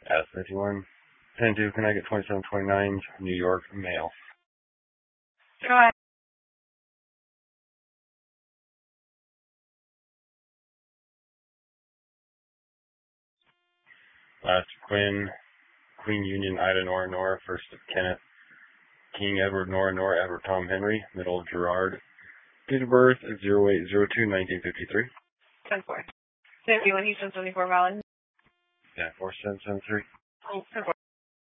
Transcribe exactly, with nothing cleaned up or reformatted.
S fifty-one. ten two, can I get twenty-seven twenty-nine, New York, mail? Go ahead. Last Quinn, Queen Union, Ida, Nora, Nora, first of Kenneth, King Edward, Nora, Nora, Edward, Tom, Henry, middle Gerard. Date of birth is zero eight zero two nineteen fifty-three. ten four. fifty-one Houston seventy-four valid. Yeah, four seven seven three. Oh, ten four.